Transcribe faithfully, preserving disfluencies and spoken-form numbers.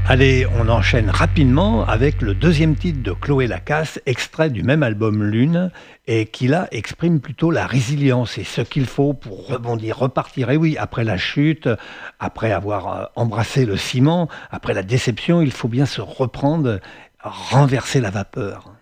Allez, on enchaîne rapidement avec le deuxième titre de Chloé Lacasse, extrait du même album Lune, et qui là exprime plutôt la résilience et ce qu'il faut pour rebondir, repartir. Et oui, après la chute, après avoir euh, embrassé le ciment, après la déception, il faut bien se reprendre, renverser la vapeur.